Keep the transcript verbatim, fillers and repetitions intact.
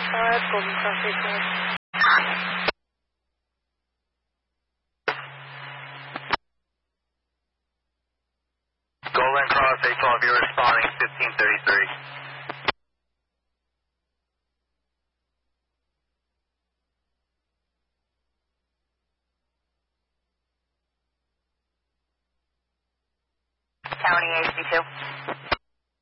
five, Golden Cross eight five. Golden Cross eight twelve, you're responding fifteen thirty-three. County A C two.